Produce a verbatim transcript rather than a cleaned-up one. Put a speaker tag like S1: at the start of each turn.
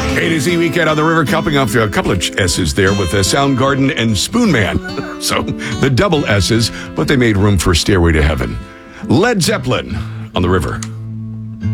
S1: A to Z Weekend on the River, cupping off a couple of S's there with uh, Soundgarden and Spoonman. So the double S's, but they made room for Stairway to Heaven. Led Zeppelin on the River.